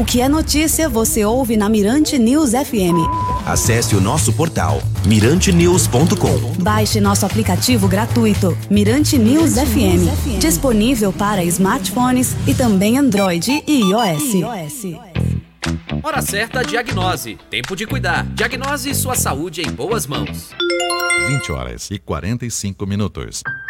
O que é notícia você ouve na Mirante News FM. Acesse o nosso portal mirantenews.com. Baixe nosso aplicativo gratuito Mirante News FM, disponível para smartphones e também Android e iOS. Hora certa, diagnose. Tempo de cuidar. Diagnose sua saúde em boas mãos. 20h45.